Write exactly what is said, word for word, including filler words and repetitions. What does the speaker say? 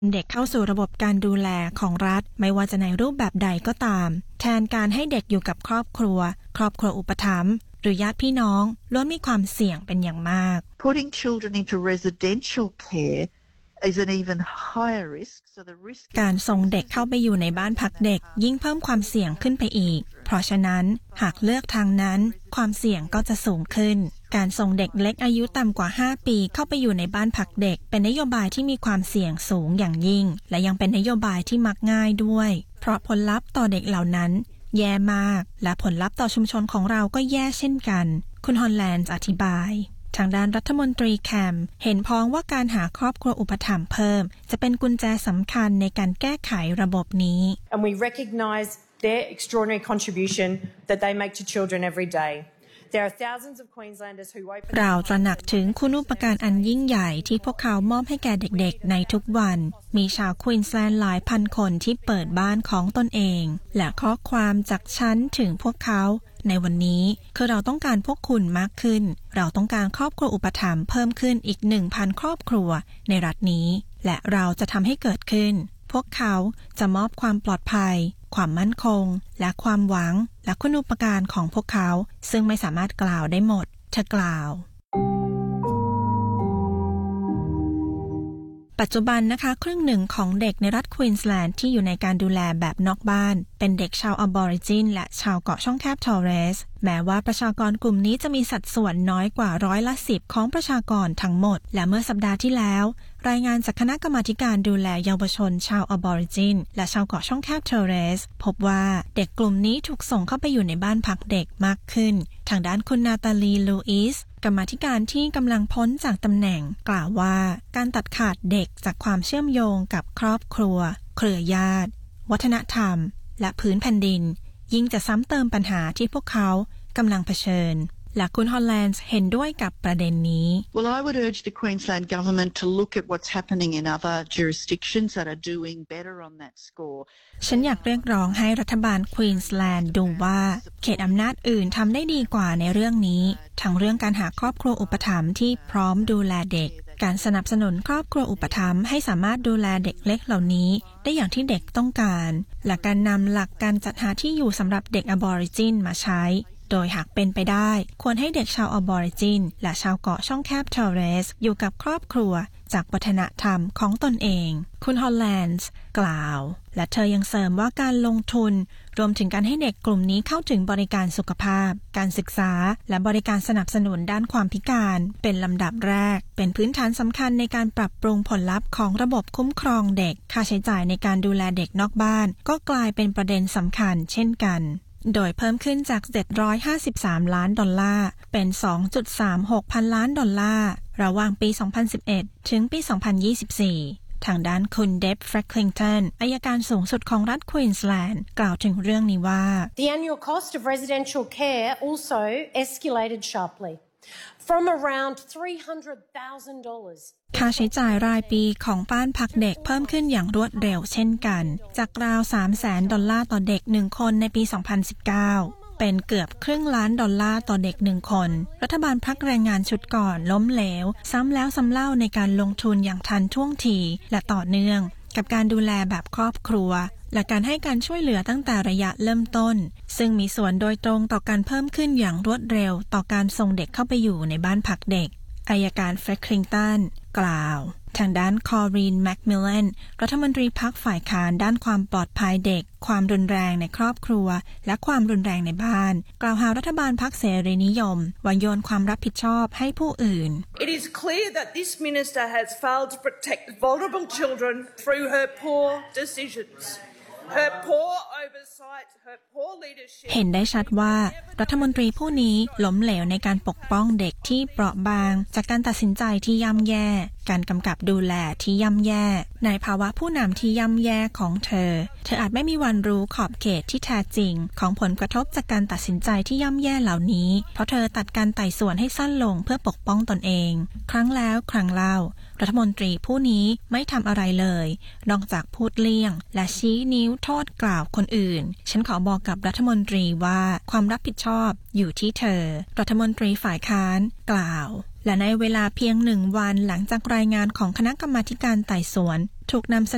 เด็กเข้าสู่ระบบการดูแลของรัฐไม่ว่าจะในรูปแบบใดก็ตามแทนการให้เด็กอยู่กับครอบครัวครอบครัวอุปถัมภ์หรือญาติพี่น้องล้วนมีความเสี่ยงเป็นอย่างมาก Putting children into residential care is an even higher risk. So the risk การส่งเด็กเข้าไปอยู่ในบ้านพักเด็กยิ่งเพิ่มความเสี่ยงขึ้นไปอีกเพราะฉะนั้นหากเลือกทางนั้นความเสี่ยงก็จะสูงขึ้นการส่งเด็กเล็กอายุต่ำกว่าห้าปีเข้าไปอยู่ในบ้านพักเด็กเป็นนโยบายที่มีความเสี่ยงสูงอย่างยิ่งและยังเป็นนโยบายที่มักง่ายด้วยเพราะผลลัพธ์ต่อเด็กเหล่านั้นแย่มากและผลลัพธ์ต่อชุมชนของเราก็แย่เช่นกันคุณฮอลแลนด์อธิบายทางด้านรัฐมนตรีแคมเห็นพ้องว่าการหาครอบครัวอุปถัมภ์เพิ่มจะเป็นกุญแจสำคัญในการแก้ไขระบบนี้ And we recognise their extraordinary contribution that they make to children every day. There are thousands of Queenslanders who open เราตระหนักถึงคุณูปการอันยิ่งใหญ่ที่พวกเขามอบให้แก่เด็กๆในทุกวันมีชาวควีนส์แลนด์หลายพันคนที่เปิดบ้านของตนเองและข้อความจากฉันถึงพวกเขาในวันนี้คือเราต้องการพวกคุณมากขึ้นเราต้องการครอบครัวอุปถัมภ์เพิ่มขึ้นอีก หนึ่งพัน ครอบครัวในรัฐนี้และเราจะทำให้เกิดขึ้นพวกเขาจะมอบความปลอดภัยความมั่นคงและความหวังและคุณูปการของพวกเขาซึ่งไม่สามารถกล่าวได้หมดเธอกล่าวปัจจุบันนะคะครึ่งหนึ่งของเด็กในรัฐควีนส์แลนด์ที่อยู่ในการดูแลแบบนอกบ้านเป็นเด็กชาวออบอริจินและชาวเกาะช่องแคบทอร์เรสแม้ว่าประชากรกลุ่มนี้จะมีสัดส่วนน้อยกว่าร้อยละสิบของประชากรทั้งหมดและเมื่อสัปดาห์ที่แล้วรายงานจากคณะกรรมาการดูแลเยาวชนชาวออบอริจินและชาวเกาะช่องแคบทอร์เรสพบว่าเด็กกลุ่มนี้ถูกส่งเข้าไปอยู่ในบ้านพักเด็กมากขึ้นทางด้านคุณนาตาลีลูอิสกรรมาธิการที่กำลังพ้นจากตำแหน่งกล่าวว่าการตัดขาดเด็กจากความเชื่อมโยงกับครอบครัวเครือญาติวัฒนธรรมและพื้นแผ่นดินยิ่งจะซ้ำเติมปัญหาที่พวกเขากำลังเผชิญและคุณฮอลแลนด์เห็นด้วยกับประเด็นนี้ Well, I would urge the Queensland government to look at what's happening in other jurisdictions that are doing better on that score. ฉันอยากเรียกร้องให้รัฐบาลควีนส์แลนด์ดูว่าเขตอำนาจอื่นทำได้ดีกว่าในเรื่องนี้ทั้งเรื่องการหาครอบครัวอุปถัมภ์ที่พร้อมดูแลเด็กการสนับสนุนครอบครัวอุปถัมภ์ให้สามารถดูแลเด็กเล็กเหล่านี้ได้อย่างที่เด็กต้องการและการนำหลักการจัดหาที่อยู่สำหรับเด็กอบอริจินมาใช้โดยหากเป็นไปได้ควรให้เด็กชาวอบอริจินและชาวเกาะช่องแคบทอร์เรสอยู่กับครอบครัวจากวัฒนธรรมของตนเองคุณฮอลแลนด์กล่าวและเธอยังเสริมว่าการลงทุนรวมถึงการให้เด็กกลุ่มนี้เข้าถึงบริการสุขภาพการศึกษาและบริการสนับสนุนด้านความพิการเป็นลำดับแรกเป็นพื้นฐานสำคัญในการปรับปรุงผลลัพธ์ของระบบคุ้มครองเด็กค่าใช้จ่ายในการดูแลเด็กนอกบ้านก็กลายเป็นประเด็นสำคัญเช่นกันโดยเพิ่มขึ้นจากเจ็ดร้อยห้าสิบสามล้านดอลลาร์เป็น สองจุดสามหก พันล้านดอลลาร์ระหว่างปี สองพันสิบเอ็ด ถึงปี สองพันยี่สิบสี่ ทางด้านคุณเดฟแฟร็กลิงตันอัยการสูงสุดของรัฐควีนส์แลนด์กล่าวถึงเรื่องนี้ว่า The annual cost of residential care also escalated sharply from around three hundred thousand dollars ค่าใช้จ่ายรายปีของบ้านพักเด็กเพิ่มขึ้นอย่างรวดเร็วเช่นกันจากราว สามแสน ดอลลาร์ต่อเด็กหนึ่งคนในปี สองพันสิบเก้า เป็นเกือบครึ่งล้านดอลลาร์ต่อเด็กหนึ่งคนรัฐบาลพักแรงงานชุดก่อนล้มเหลวซ้ำแล้วซ้ำเล่าในการลงทุนอย่างทันท่วงทีและต่อเนื่องกับการดูแลแบบครอบครัวและการให้การช่วยเหลือตั้งแต่ระยะเริ่มต้นซึ่งมีส่วนโดยตรงต่อการเพิ่มขึ้นอย่างรวดเร็วต่อการส่งเด็กเข้าไปอยู่ในบ้านพักเด็กอัยการแฟร็กลิงตันกล่าวทางด้านคอรีนแมคมิลเลนรัฐมนตรีพรรคฝ่ายค้านด้านความปลอดภัยเด็กความรุนแรงในครอบครัวและความรุนแรงในบ้านกล่าวหารัฐบาลพรรคเสรีนิยมว่าโยนความรับผิดชอบให้ผู้อื่น It is clear that this minister has failed to protect vulnerable children through her poor decisions her poor oversight her poor leadership เห็นได้ชัดว่ารัฐมนตรีผู้นี้ล้มเหลวในการปกป้องเด็กที่เปราะบางจากการตัดสินใจที่ย่ำแย่การกำกับดูแลที่ย่ำแย่ในภาวะผู้นำที่ย่ำแย่ของเธอเธออาจไม่มีวันรู้ขอบเขตที่แท้จริงของผลกระทบจากการตัดสินใจที่ย่ำแย่เหล่านี้เพราะเธอตัดการไต่สวนให้สั้นลงเพื่อปกป้องตนเองครั้งแล้วครั้งเล่ารัฐมนตรีผู้นี้ไม่ทำอะไรเลยนอกจากพูดเลี่ยงและชี้นิ้วโทษกล่าวคนอื่นฉันขอบอกกับรัฐมนตรีว่าความรับผิดชอบอยู่ที่เธอรัฐมนตรีฝ่ายค้านกล่าวและในเวลาเพียงหนึ่งวันหลังจากรายงานของคณะกรรมาธิการไต่สวนถูกนำเส